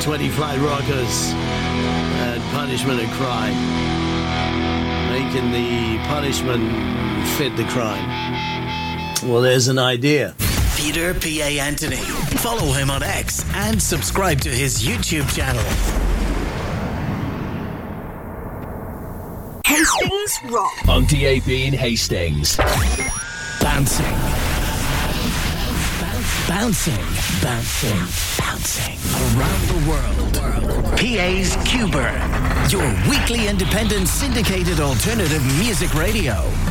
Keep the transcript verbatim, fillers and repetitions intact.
twenty-flight Rockers and Punishment and Crime, making the punishment fit the crime. Well, there's an idea. Peter P A. Anthony. Follow him on X and subscribe to his YouTube channel. Hastings Rock. On D A B in Hastings. Bouncing. Bouncing. Bouncing. Bouncing. Around the world. P A's Cuber. Your weekly independent syndicated alternative music radio.